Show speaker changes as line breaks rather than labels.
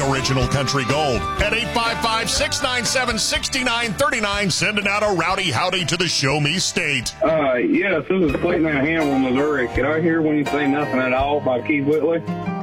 original country gold. At 855-697-6939, sending out a rowdy howdy to the Show Me State.
Yes, this is Clayton out of Hamlin, Missouri. Could I hear When You Say Nothing at All by Keith Whitley?